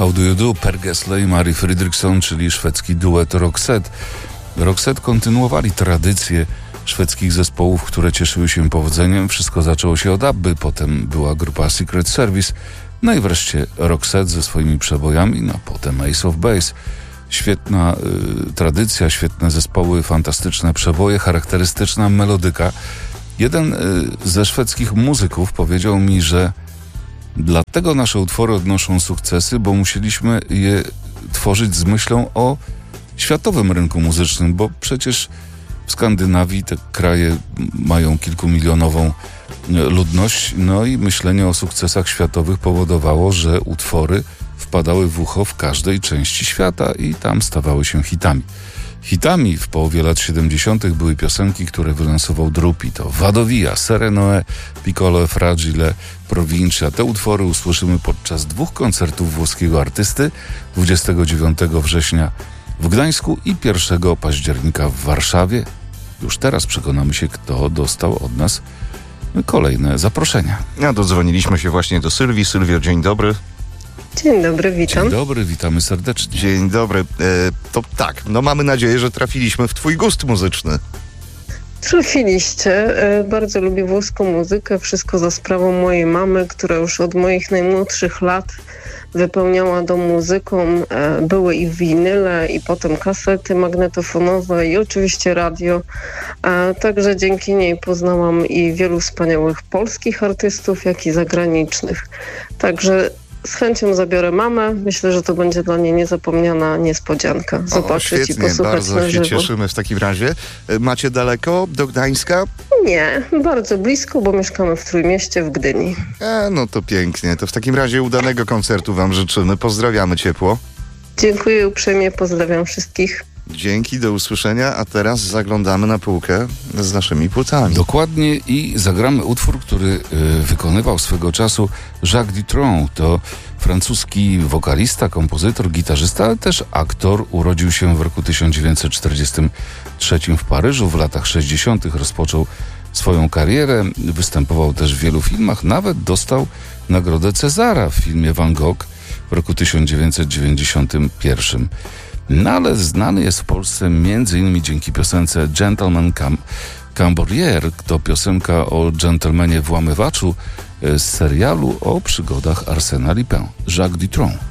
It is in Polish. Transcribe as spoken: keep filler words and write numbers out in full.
How Do You Do, Per Gessle i Mari Fredriksson, czyli szwedzki duet Roxette. Roxette kontynuowali tradycję szwedzkich zespołów, które cieszyły się powodzeniem. Wszystko zaczęło się od Abby, potem była grupa Secret Service, no i wreszcie Roxette ze swoimi przebojami, no potem Ace of Base. Świetna y, tradycja, świetne zespoły, fantastyczne przeboje, charakterystyczna melodyka. Jeden y, ze szwedzkich muzyków powiedział mi, że dlatego nasze utwory odnoszą sukcesy, bo musieliśmy je tworzyć z myślą o światowym rynku muzycznym, bo przecież w Skandynawii te kraje mają kilkumilionową ludność, no i myślenie o sukcesach światowych powodowało, że utwory wpadały w ucho w każdej części świata i tam stawały się hitami. Hitami w połowie lat siedemdziesiątych były piosenki, które wylansował Drupi. To Vado Via, Serenoe, Piccolo e Fragile, Provincia. Te utwory usłyszymy podczas dwóch koncertów włoskiego artysty dwudziestego dziewiątego września w Gdańsku i pierwszego października w Warszawie. Już teraz przekonamy się, kto dostał od nas kolejne zaproszenia. Ja dodzwoniliśmy się właśnie do Sylwii. Sylwio, dzień dobry. Dzień dobry, witam. Dzień dobry, witamy serdecznie. Dzień dobry. E, to tak, no mamy nadzieję, że trafiliśmy w twój gust muzyczny. Trafiliście. E, bardzo lubię włoską muzykę. Wszystko za sprawą mojej mamy, która już od moich najmłodszych lat wypełniała dom muzyką. E, były i winyle, i potem kasety magnetofonowe i oczywiście radio. E, także dzięki niej poznałam i wielu wspaniałych polskich artystów, jak i zagranicznych. Także z chęcią zabiorę mamę. Myślę, że to będzie dla niej niezapomniana niespodzianka. Zobaczyć o, i posłuchać bardzo na żywo. się cieszymy w takim razie. Macie daleko do Gdańska? Nie, bardzo blisko, bo mieszkamy w Trójmieście w Gdyni. E, no to pięknie. To w takim razie udanego koncertu wam życzymy. Pozdrawiamy ciepło. Dziękuję uprzejmie, pozdrawiam wszystkich. Dzięki, do usłyszenia, a teraz zaglądamy na półkę z naszymi płytami. Dokładnie i zagramy utwór, który y, wykonywał swego czasu Jacques Dutronc. To francuski wokalista, kompozytor, gitarzysta, ale też aktor. Urodził się w roku tysiąc dziewięćset czterdziestym trzecim w Paryżu. W latach sześćdziesiątych rozpoczął swoją karierę. Występował też w wielu filmach. Nawet dostał nagrodę Cezara w filmie Van Gogh w roku tysiąc dziewięćset dziewięćdziesiątym pierwszym. No ale znany jest w Polsce między innymi dzięki piosence Gentleman Cam- Camborier. To piosenka o dżentelmenie włamywaczu z serialu o przygodach Arsène Lupin. Jacques Dutronc.